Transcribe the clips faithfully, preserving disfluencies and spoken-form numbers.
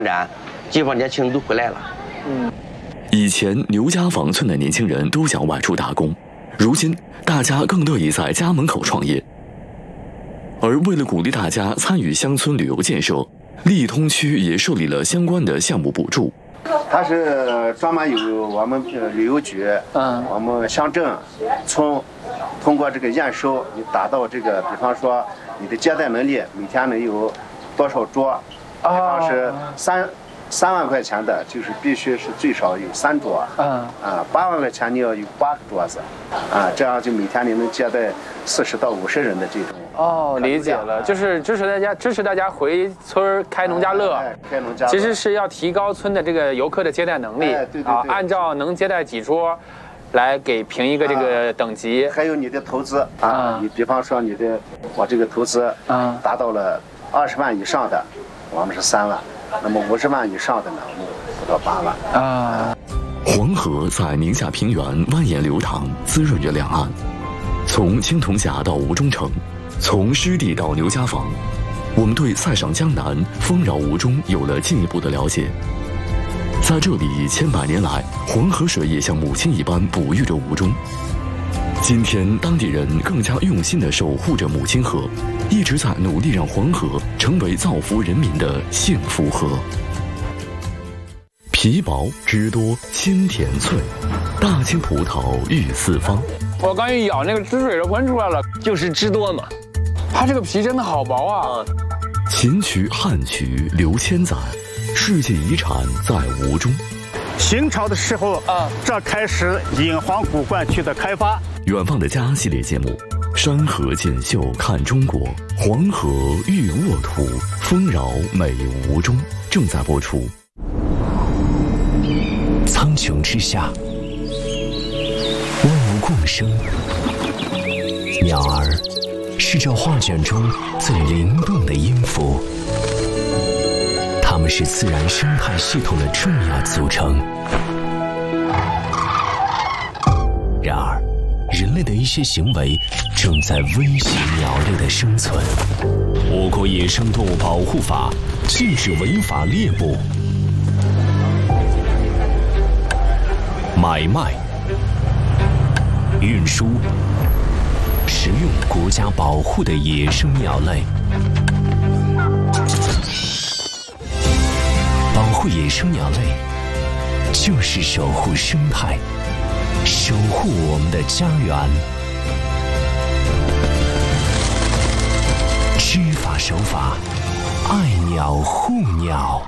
展，地方年轻人都回来了。 嗯， 以前刘家坊村的年轻人都想外出打工，如今大家更乐意在家门口创业。而为了鼓励大家参与乡村旅游建设，利通区也受理了相关的项目补助。 它是专门有我们旅游局，嗯，我们乡镇、村通过这个验收，你达到这个，比方说你的接待能力，每天能有多少桌，比方是三三万块钱的，就是必须是最少有三桌，嗯，啊，八万块钱你要有八个桌子，啊，这样就每天你能接待四十到五十人的这种。 哦，理解了，就是支持大家支持大家回村开农家乐， 哎、开农家乐， 其实是要提高村的这个游客的接待能力， 哎、对对对啊，按照能接待几桌，来给评一个这个等级。 啊、还有你的投资啊，啊你比方说你的我这个投资啊达到了二十万以上的，我们是三万，那么五十万以上的呢，我们付到八万啊。 黄河在宁夏平原蜿蜒流淌，滋润着两岸，从青铜峡到吴中城。从湿地到刘家坊，我们对塞上江南、丰饶吴中有了进一步的了解。在这里，千百年来，黄河水也像母亲一般哺育着吴中。今天，当地人更加用心地守护着母亲河，一直在努力让黄河成为造福人民的幸福河。皮薄汁多，鲜甜脆，大青葡萄育四方。 我刚一咬，那个汁水都喷出来了， 就是汁多嘛。 它这个皮真的好薄啊！ 秦渠汉渠流千载，世界遗产在吴中。 秦朝的时候啊，这开始引黄古灌区的开发。 远方的家系列节目，山河锦绣看中国，黄河育沃土，丰饶美吴中，正在播出。 苍穹之下，万物共生，鸟儿是这画卷中最灵动的音符，它们是自然生态系统的重要组成。然而，人类的一些行为正在威胁鸟类的生存。我国野生动物保护法禁止违法猎捕、买卖、运输、食用国家保护的野生鸟类。保护野生鸟类，就是守护生态，守护我们的家园。知法守法，爱鸟护鸟。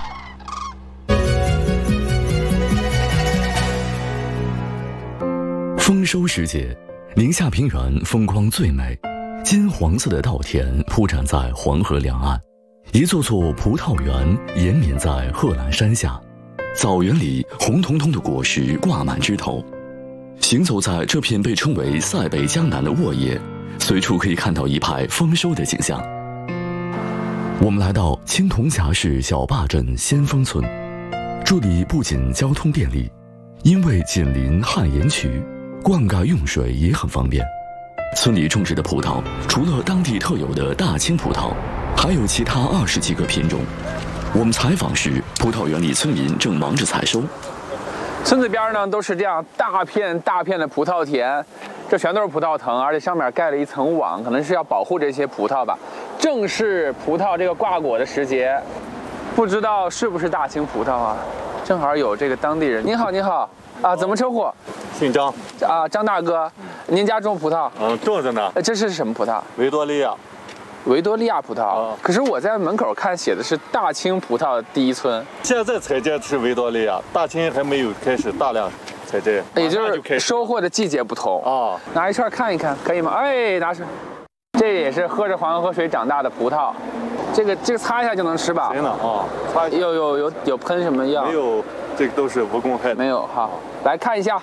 丰收时节，宁夏平原风光最美，金黄色的稻田铺展在黄河两岸，一座座葡萄园延绵在贺兰山下，枣园里红彤彤的果实挂满枝头。行走在这片被称为塞北江南的沃野，随处可以看到一派丰收的景象。我们来到青铜峡市小坝镇先锋村，这里不仅交通便利，因为紧邻汉盐渠，灌溉用水也很方便。村里种植的葡萄，除了当地特有的大青葡萄，还有其他二十几个品种。我们采访时，葡萄园里村民正忙着采收。 村子边呢都是这样大片大片的葡萄田，这全都是葡萄藤，而且上面盖了一层网，可能是要保护这些葡萄吧。正是葡萄这个挂果的时节，不知道是不是大青葡萄啊？正好有这个当地人。您好，您好，啊，怎么称呼？ 姓张。 啊，张大哥，您家种葡萄？ 嗯，种着呢。 这是什么葡萄？ 维多利亚。 维多利亚葡萄。哦、可是我在门口看写的是大青葡萄第一村。 现在采摘是维多利亚，大青还没有开始大量采摘， 也就是收获的季节不同啊。拿一串看一看，可以吗？哎，拿出。这也是喝着黄河水长大的葡萄，这个这个擦一下就能吃吧？ 行了啊，擦一下。 有有有有喷什么药？ 没有，这个都是无公害的。 没有，好，来看一下，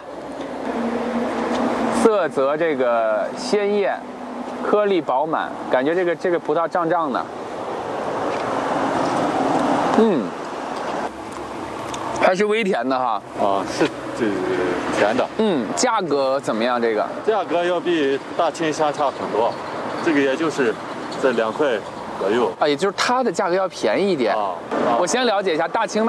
色泽这个鲜艳，颗粒饱满，感觉这个这个葡萄胀胀的。嗯，还是微甜的哈。 啊，是这甜的。 嗯，价格怎么样？这个价格要比大青相差很多。这个也就是在两块左右啊，也就是它的价格要便宜一点。啊，啊我先了解一下大青